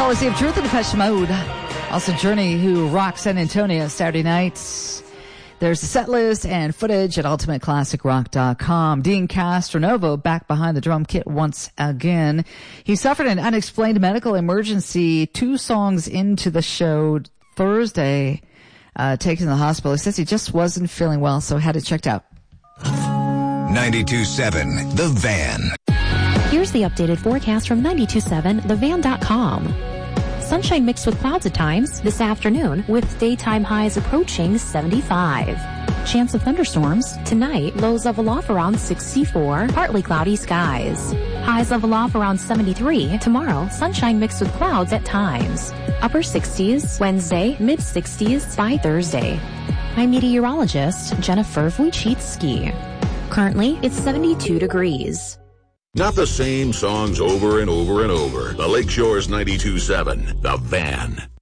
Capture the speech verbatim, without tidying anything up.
Policy of Truth and Depeche Mode. Also Journey, who rocked San Antonio Saturday nights. There's the set list and footage at ultimate classic rock dot com. Dean Castronovo back behind the drum kit once again. He suffered an unexplained medical emergency two songs into the show Thursday, uh, taken to the hospital. He says he just wasn't feeling well, so had it checked out. ninety-two point seven The Van. Here's the updated forecast from ninety-two point seven the van dot com. Sunshine mixed with clouds at times this afternoon, with daytime highs approaching seventy-five. Chance of thunderstorms tonight, lows level off around sixty-four, partly cloudy skies. Highs level off around seventy-three. Tomorrow, sunshine mixed with clouds at times. Upper sixties Wednesday, mid sixties by Thursday. I'm meteorologist Jennifer Wojcicki. Currently, it's seventy-two degrees. Not the same songs over and over and over. The Lakeshore's ninety-two point seven, The Van.